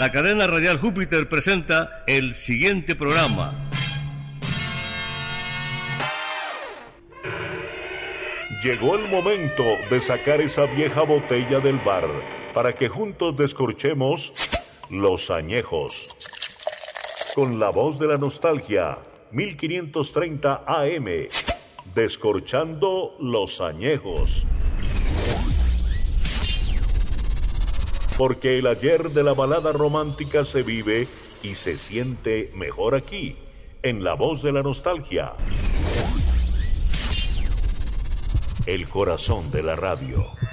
La cadena radial Júpiter presenta el siguiente programa. Llegó el momento de sacar esa vieja botella del bar para que juntos descorchemos los añejos. Con la voz de la nostalgia, 1530 AM, descorchando los añejos. Porque el ayer de la balada romántica se vive y se siente mejor aquí, en la voz de la nostalgia. El corazón de la radio.